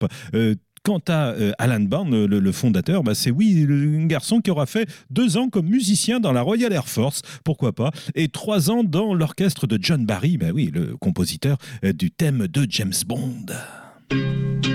Sharp. Quant à Alan Barnes, le fondateur, c'est un garçon qui aura fait 2 ans comme musicien dans la Royal Air Force, pourquoi pas, et 3 ans dans l'orchestre de John Barry, le compositeur du thème de James Bond.